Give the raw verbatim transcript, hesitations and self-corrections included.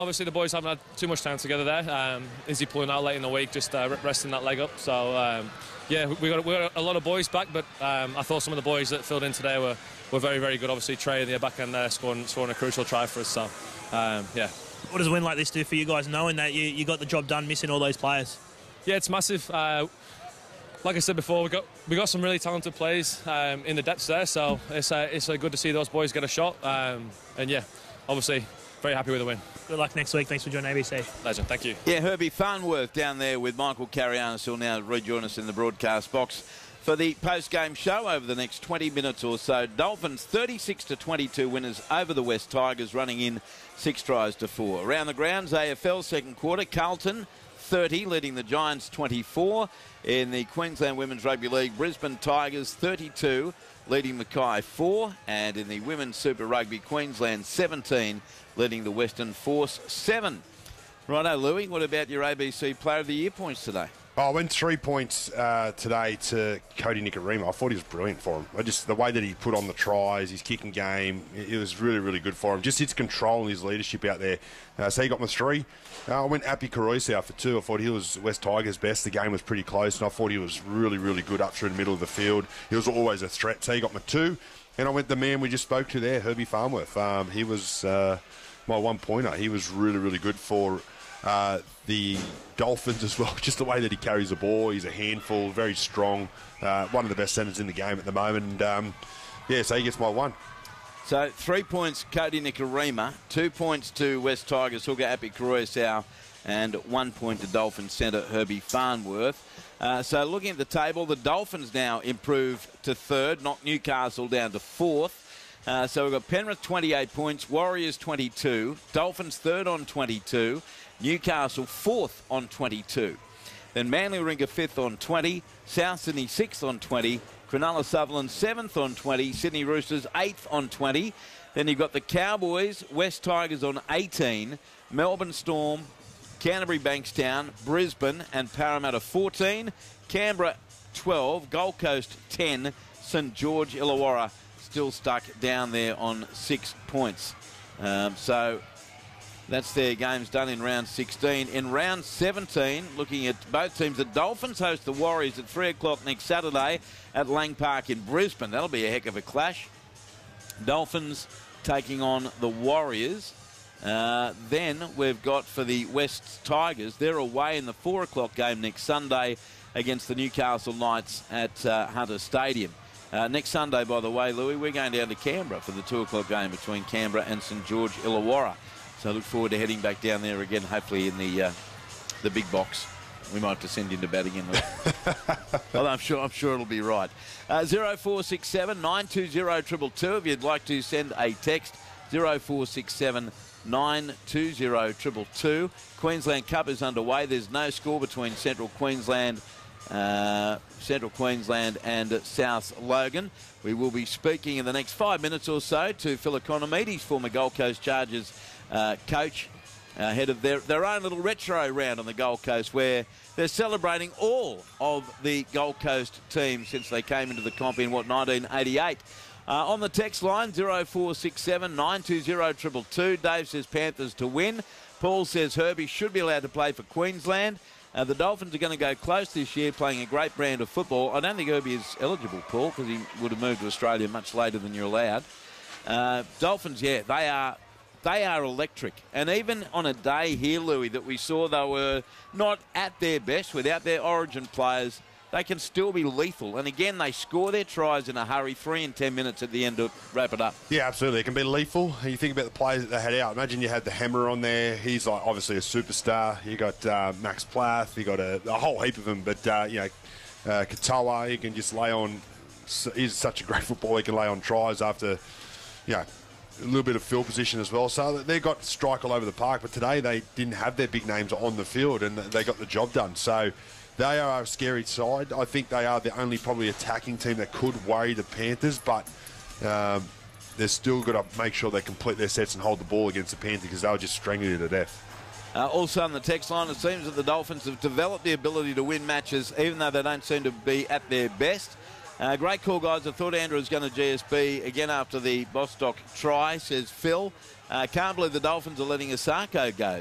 Obviously, the boys haven't had too much time together there. Um, Izzy pulling out late in the week, just uh, resting that leg up. So, um, yeah, we got, we got a lot of boys back, but um, I thought some of the boys that filled in today were, were very, very good. Obviously, Trey in the back end there scoring, scoring a crucial try for us. So, um, yeah. What does a win like this do for you guys, knowing that you, you got the job done missing all those players? Yeah, it's massive. Uh, like I said before, we got we got some really talented players um, in the depths there, so it's uh, it's uh, good to see those boys get a shot. Um, and yeah, obviously, very happy with the win. Good luck next week. Thanks for joining A B C. Legend, thank you. Yeah, Herbie Farnworth down there with Michael Carianis will now rejoin us in the broadcast box for the post-game show over the next twenty minutes or so. Dolphins thirty-six to twenty-two winners over the West Tigers, running in six tries to four. Around the grounds, A F L second quarter, Carlton thirty, leading the Giants twenty-four. In the Queensland Women's Rugby League, Brisbane Tigers thirty-two, leading Mackay four. And in the Women's Super Rugby, Queensland seventeen, leading the Western Force seven. Righto, Louis, what about your A B C Player of the Year points today? Oh, I went three points uh, today to Cody Nikorima. I thought he was brilliant for him. I just the way that he put on the tries, his kicking game, it, it was really, really good for him. Just his control and his leadership out there. Uh, so he got my three. Uh, I went Api Koroisau for two. I thought he was West Tigers' best. The game was pretty close, and I thought he was really, really good up through the middle of the field. He was always a threat, so he got my two. And I went the man we just spoke to there, Herbie Farnworth. Um, he was uh, my one-pointer. He was really, really good for Uh, the Dolphins as well. Just the way that he carries the ball, he's a handful, very strong, uh, one of the best centres in the game at the moment. And um, yeah, so he gets my one. So three points Cody Nikorima, two points to West Tigers hooker Api Koroisau, and one point to Dolphins centre Herbie Farnworth. Uh, so looking at the table, the Dolphins now improve to third, knock Newcastle down to fourth. Uh, so we've got Penrith twenty-eight points, Warriors twenty-two, Dolphins third on twenty-two, Newcastle fourth on twenty-two. Then Manly Warringah fifth on twenty, South Sydney sixth on twenty, Cronulla Sutherland seventh on twenty, Sydney Roosters eighth on twenty. Then you've got the Cowboys, West Tigers on eighteen, Melbourne Storm, Canterbury Bankstown, Brisbane and Parramatta fourteen, Canberra twelve, Gold Coast ten, St George Illawarra still stuck down there on six points. Um, so that's their games done in round sixteen. In round seventeen, looking at both teams, the Dolphins host the Warriors at three o'clock next Saturday at Lang Park in Brisbane. That'll be a heck of a clash. Dolphins taking on the Warriors. Uh, then we've got for the West Tigers, they're away in the four o'clock game next Sunday against the Newcastle Knights at uh, Hunter Stadium. Uh, next Sunday, by the way, Louis, we're going down to Canberra for the two o'clock game between Canberra and St George Illawarra. So I look forward to heading back down there again, hopefully in the uh, the big box. We might have to send you to bat again. Well, I'm sure I'm sure it'll be right. Uh, zero four six seven nine two zero two two two if you'd like to send a text. zero four six seven nine two zero two two two. Queensland Cup is underway. There's no score between Central Queensland Uh, Central Queensland and South Logan. We will be speaking in the next five minutes or so to Phil Economides, former Gold Coast Chargers uh, coach, uh, head of their, their own little retro round on the Gold Coast where they're celebrating all of the Gold Coast teams since they came into the comp in, what, nineteen eighty-eight. Uh, on the text line, zero four six seven nine two zero two two two. Dave says Panthers to win. Paul says Herbie should be allowed to play for Queensland. Uh, the Dolphins are going to go close this year, playing a great brand of football. I don't think Herbie is eligible, Paul, because he would have moved to Australia much later than you're allowed. Uh, Dolphins, yeah, they are they are electric. And even on a day here, Louis, that we saw they were not at their best without their origin players, they can still be lethal. And again, they score their tries in a hurry, three and ten minutes at the end to wrap it up. Yeah, absolutely. It can be lethal. You think about the players that they had out. Imagine you had the Hammer on there. He's like obviously a superstar. You got uh, Max Plath. You got a, a whole heap of them. But uh, you know, uh, Katoa, he can just lay on. He's such a great footballer. He can lay on tries after, you know, a little bit of field position as well. So they got strike all over the park. But today they didn't have their big names on the field, and they got the job done. So they are a scary side. I think they are the only probably attacking team that could worry the Panthers, but um, they're still got to make sure they complete their sets and hold the ball against the Panthers because they'll just strangle you to death. Uh, also on the text line, it seems that the Dolphins have developed the ability to win matches even though they don't seem to be at their best. Uh, great call, guys. I thought Andrew was going to G S B again after the Bostock try, says Phil. Uh, can't believe the Dolphins are letting Asako go.